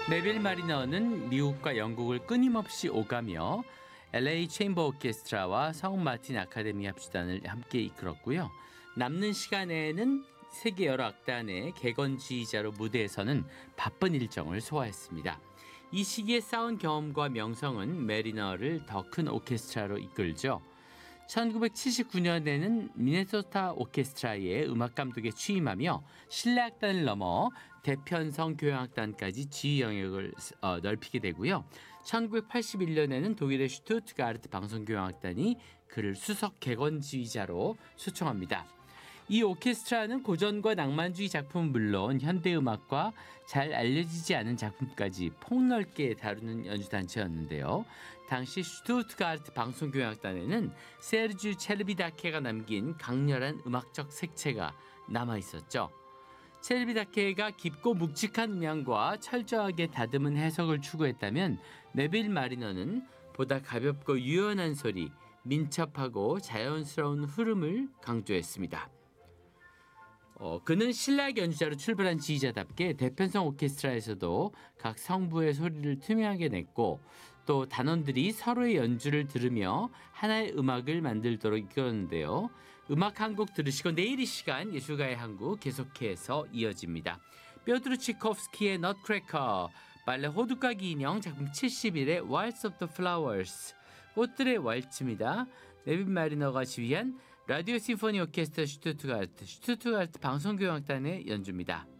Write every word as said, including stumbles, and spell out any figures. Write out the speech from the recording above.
네빌 마리너는 미국과 영국을 끊임없이 오가며 엘에이 체인버 오케스트라와 성 마틴 아카데미 합주단을 함께 이끌었고요. 남는 시간에는 세계 여러 악단의 객원지휘자로 무대에 서는 바쁜 일정을 소화했습니다. 이 시기에 쌓은 경험과 명성은 메리너를 더 큰 오케스트라로 이끌죠. 천구백칠십구 년에는 미네소타 오케스트라의 음악감독에 취임하며 실내악단을 넘어 대편성 교향악단까지 지휘 영역을 어, 넓히게 되고요. 천구백팔십일 년에는 독일의 슈투트가르트 방송교향악단이 그를 수석 객원지휘자로 초청합니다. 이 오케스트라는 고전과 낭만주의 작품은 물론 현대음악과 잘 알려지지 않은 작품까지 폭넓게 다루는 연주단체였는데요. 당시 슈투트가르트 방송교향악단에는 세르주 체르비다케가 남긴 강렬한 음악적 색채가 남아있었죠. 체르비다케가 깊고 묵직한 음향과 철저하게 다듬은 해석을 추구했다면 네빌 마리너는 보다 가볍고 유연한 소리, 민첩하고 자연스러운 흐름을 강조했습니다. 어, 그는 실내악 연주자로 출발한 지휘자답게 대편성 오케스트라에서도 각 성부의 소리를 투명하게 냈고 또 단원들이 서로의 연주를 들으며 하나의 음악을 만들도록 이끌었는데요. 음악 한 곡 들으시고 내일 이 시간 예술가의 한국 계속해서 이어집니다. 뾰드르 치코프스키의 넛크래커, 발레 호두까기 인형 작품 칠십일의 Waltz of the Flowers, 꽃들의 왈츠입니다. 네빈 마리너가 지휘한 라디오 심포니 오케스트라 슈투트가르트, 슈투트가르트 방송교향악단의 연주입니다.